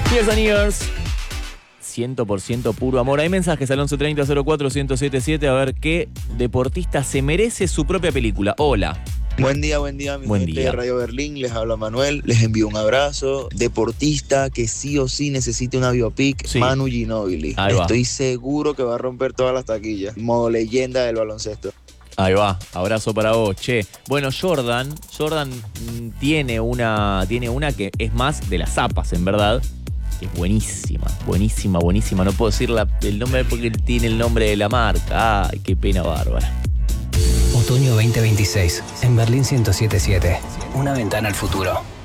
Years and Years. 100% puro amor. Hay mensajes al 1130-04-1077. A ver qué deportista se merece su propia película. Hola. Buen día, mi Buen gente día. de Radio Berlín, les habla Manuel, les envío un abrazo. Deportista que sí o sí necesite una biopic, Sí. Manu Ginóbili. Ahí va. Estoy seguro que va a romper todas las taquillas. Modo leyenda del baloncesto. Ahí va, abrazo para vos, che. Bueno, Jordan tiene una que es más de las zapas, en verdad. Que es buenísima. No puedo decir el nombre porque tiene el nombre de la marca. Ay, qué pena bárbara. Otoño 2026, en Berlín 107.7. Una ventana al futuro.